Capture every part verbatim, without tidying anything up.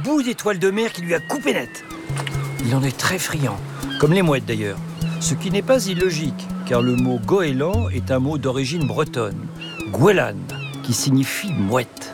bout d'étoile de mer qui lui a coupé net. Il en est très friand, comme les mouettes d'ailleurs. Ce qui n'est pas illogique, car le mot goéland est un mot d'origine bretonne, gwelan, qui signifie mouette.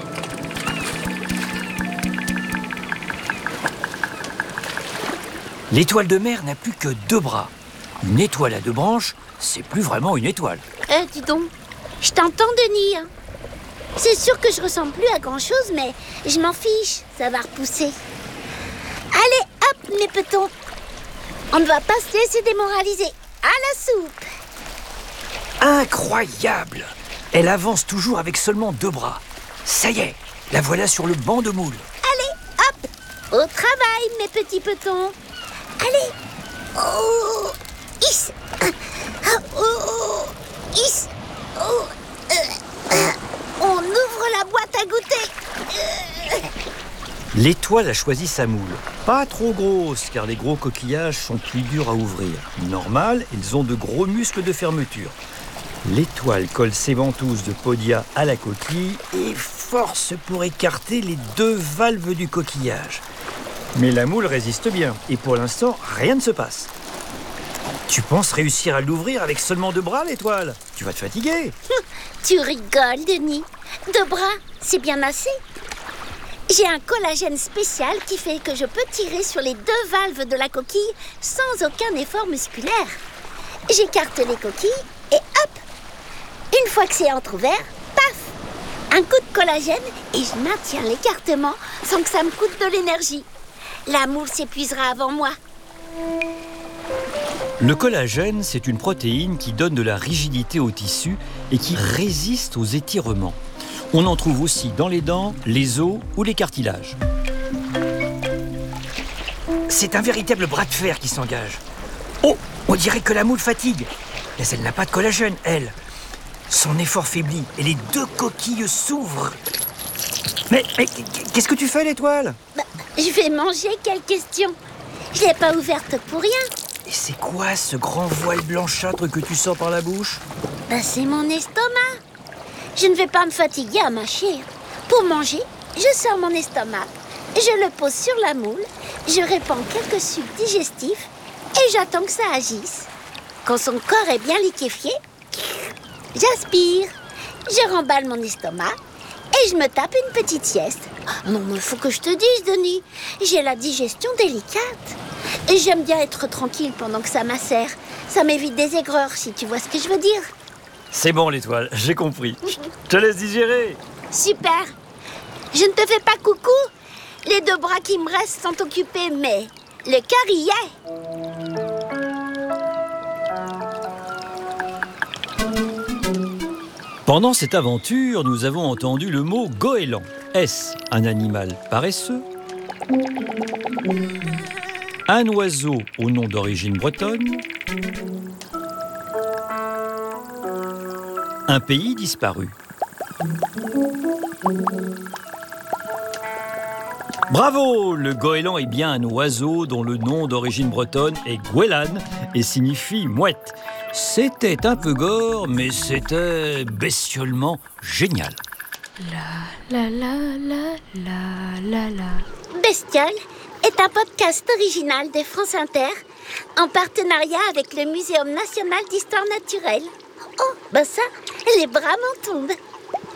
L'étoile de mer n'a plus que deux bras. Une étoile à deux branches, c'est plus vraiment une étoile. Eh, dis donc, je t'entends, Denis. Hein. C'est sûr que je ressemble plus à grand-chose, mais je m'en fiche, ça va repousser. Allez, hop, mes petons. On ne va pas se laisser démoraliser. À la soupe. Incroyable! Elle avance toujours avec seulement deux bras. Ça y est, la voilà sur le banc de moule. Allez, hop, au travail, mes petits petons. Allez. Oh, is. Oh, is. Oh, euh, euh. On ouvre la boîte à goûter. Euh. L'étoile a choisi sa moule. Pas trop grosse, car les gros coquillages sont plus durs à ouvrir. Normal, ils ont de gros muscles de fermeture. L'étoile colle ses ventouses de podia à la coquille et force pour écarter les deux valves du coquillage. Mais la moule résiste bien, et pour l'instant, rien ne se passe. Tu penses réussir à l'ouvrir avec seulement deux bras, l'étoile? Tu vas te fatiguer. Tu rigoles, Denis. Deux bras, c'est bien assez. J'ai un collagène spécial qui fait que je peux tirer sur les deux valves de la coquille sans aucun effort musculaire. J'écarte les coquilles et hop! Une fois que c'est entrouvert, paf! Un coup de collagène et je maintiens l'écartement sans que ça me coûte de l'énergie. La moule s'épuisera avant moi. Le collagène, c'est une protéine qui donne de la rigidité au tissu et qui résiste aux étirements. On en trouve aussi dans les dents, les os ou les cartilages. C'est un véritable bras de fer qui s'engage. Oh, on dirait que la moule fatigue. Mais elle n'a pas de collagène, elle. Son effort faiblit et les deux coquilles s'ouvrent. Mais, mais qu'est-ce que tu fais, l'étoile? Bah, je vais manger, quelle question? Je l'ai pas ouverte pour rien. Et c'est quoi ce grand voile blanchâtre que tu sors par la bouche? Bah, c'est mon estomac. Je ne vais pas me fatiguer à mâcher. Pour manger, je sors mon estomac, je le pose sur la moule, je répands quelques sucs digestifs et j'attends que ça agisse. Quand son corps est bien liquéfié, j'aspire, je remballe mon estomac et je me tape une petite sieste. Non, mais il faut que je te dise, Denis, j'ai la digestion délicate. Et j'aime bien être tranquille pendant que ça macère. Ça m'évite des aigreurs, si tu vois ce que je veux dire. C'est bon, l'étoile, j'ai compris. Je te laisse digérer. Super. Je ne te fais pas coucou. Les deux bras qui me restent sont occupés, mais le cœur y est. Pendant cette aventure, nous avons entendu le mot goéland. Est-ce un animal paresseux? Un oiseau au nom d'origine bretonne? Un pays disparu? Bravo! Le goéland est bien un oiseau dont le nom d'origine bretonne est gwelan et signifie mouette. C'était un peu gore, mais c'était bestiolement génial. La la la la la la la. Bestiole est un podcast original de France Inter en partenariat avec le Muséum national d'histoire naturelle. Oh, ben ça, les bras m'en tombent.